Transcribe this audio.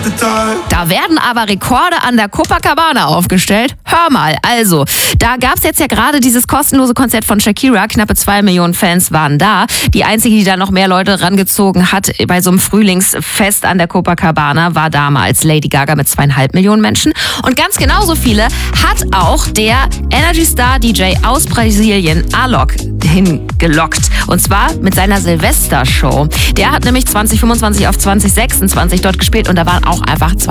Da werden aber Rekorde an der Copacabana aufgestellt. Hör mal, also, da gab es jetzt ja gerade dieses kostenlose Konzert von Shakira. Knappe 2 Millionen Fans waren da. Die einzige, die da noch mehr Leute rangezogen hat bei so einem Frühlingsfest an der Copacabana, war damals Lady Gaga mit 2,5 Millionen Menschen. Und ganz genauso viele hat auch der Energy Star DJ aus Brasilien, Alok, hingelockt. Und zwar mit seiner Silvestershow. Der hat nämlich 2025 auf 2026 dort gespielt und da waren auch einfach